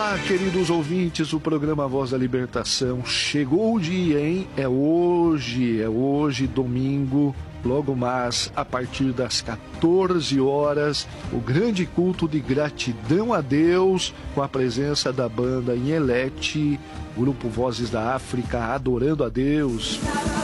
Olá, queridos ouvintes, o programa Voz da Libertação. Chegou o dia, hein? É hoje, domingo, logo mais, a partir das 14 horas, o grande culto de gratidão a Deus, com a presença da banda Inhelete, grupo Vozes da África, adorando a Deus.